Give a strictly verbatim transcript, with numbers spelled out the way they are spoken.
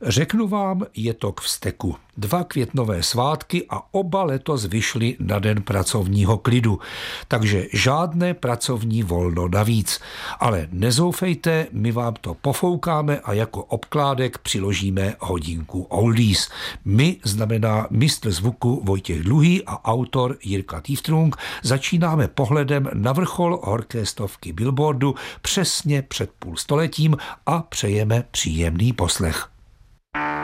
Řeknu vám, je to k vzteku. Dva květnové svátky a oba letos vyšly na den pracovního klidu. Takže žádné pracovní volno navíc. Ale nezoufejte, my vám to pofoukáme a jako obkládek přiložíme hodinku oldies. My znamená mistr zvuku Vojtěch Dluhý a autor Jirka Týftrung. Začínáme pohledem na vrchol horké stovky Billboardu přesně před půl stoletím a přejeme příjemný poslech.